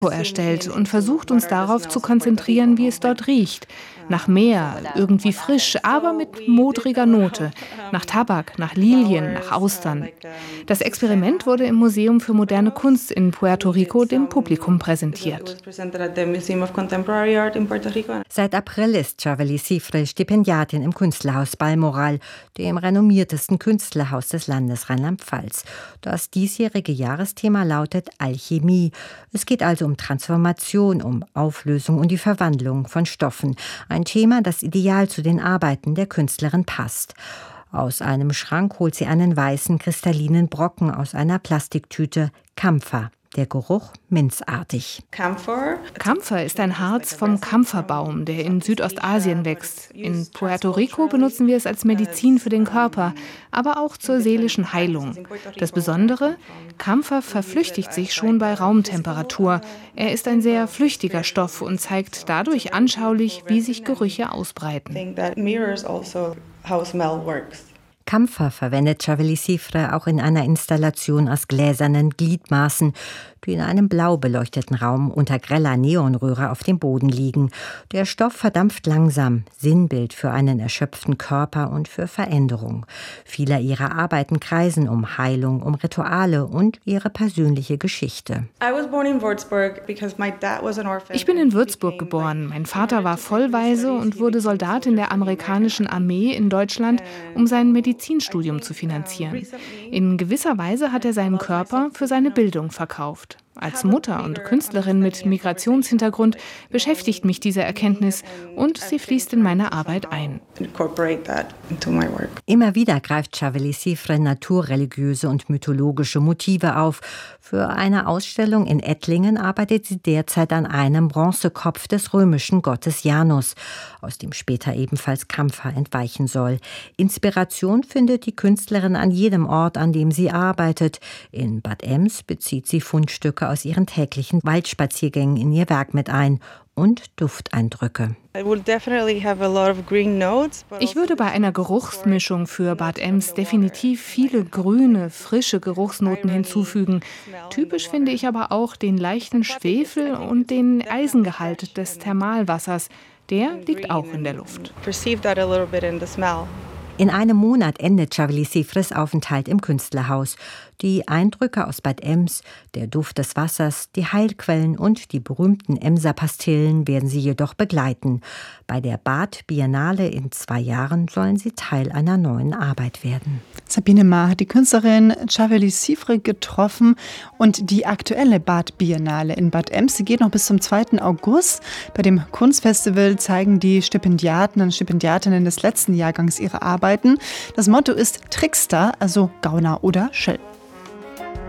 erstellt und versucht uns darauf zu konzentrieren, wie es dort riecht. Nach Meer, irgendwie frisch, aber mit modriger Note. Nach Tabak, nach Lilien, nach Austern. Das Experiment wurde im Museum für moderne Kunst in Puerto Rico dem Publikum präsentiert. Seit April ist Chaveli Cifre Stipendiatin im Künstlerhaus Balmoral, dem renommiertesten Künstlerhaus des Landes Rheinland-Pfalz. Das diesjährige Jahresthema lautet Alchemie. Es geht also um Transformation, um Auflösung und die Verwandlung von Stoffen. Ein Thema, das ideal zu den Arbeiten der Künstlerin passt. Aus einem Schrank holt sie einen weißen, kristallinen Brocken aus einer Plastiktüte, Kampfer. Der Geruch minzartig. Kampfer ist ein Harz vom Kampferbaum, der in Südostasien wächst. In Puerto Rico benutzen wir es als Medizin für den Körper, aber auch zur seelischen Heilung. Das Besondere, Kampfer verflüchtigt sich schon bei Raumtemperatur. Er ist ein sehr flüchtiger Stoff und zeigt dadurch anschaulich, wie sich Gerüche ausbreiten. Kampfer verwendet Chaveli Cifre auch in einer Installation aus gläsernen Gliedmaßen, die in einem blau beleuchteten Raum unter greller Neonröhre auf dem Boden liegen. Der Stoff verdampft langsam, Sinnbild für einen erschöpften Körper und für Veränderung. Viele ihrer Arbeiten kreisen um Heilung, um Rituale und ihre persönliche Geschichte. Ich bin in Würzburg geboren. Mein Vater war Vollwaise und wurde Soldat in der amerikanischen Armee in Deutschland, um sein Medizinstudium zu finanzieren. In gewisser Weise hat er seinen Körper für seine Bildung verkauft. Als Mutter und Künstlerin mit Migrationshintergrund beschäftigt mich diese Erkenntnis und sie fließt in meine Arbeit ein. Immer wieder greift Chaveli Cifre naturreligiöse und mythologische Motive auf. Für eine Ausstellung in Ettlingen arbeitet sie derzeit an einem Bronzekopf des römischen Gottes Janus, aus dem später ebenfalls Kampfer entweichen soll. Inspiration findet die Künstlerin an jedem Ort, an dem sie arbeitet. In Bad Ems bezieht sie Fundstücke aus ihren täglichen Waldspaziergängen in ihr Werk mit ein und Dufteindrücke. Ich würde bei einer Geruchsmischung für Bad Ems definitiv viele grüne, frische Geruchsnoten hinzufügen. Typisch finde ich aber auch den leichten Schwefel und den Eisengehalt des Thermalwassers. Der liegt auch in der Luft. In einem Monat endet Chaveli Cifres Aufenthalt im Künstlerhaus. Die Eindrücke aus Bad Ems, der Duft des Wassers, die Heilquellen und die berühmten Emser Pastillen werden sie jedoch begleiten. Bei der Bad Biennale in 2 Jahren sollen sie Teil einer neuen Arbeit werden. Sabine Maar hat die Künstlerin Chaveli Cifre getroffen und die aktuelle Bad Biennale in Bad Ems, die geht noch bis zum 2. August. Bei dem Kunstfestival zeigen die Stipendiaten und Stipendiatinnen des letzten Jahrgangs ihre Arbeiten. Das Motto ist Trickster, also Gauner oder Schelm.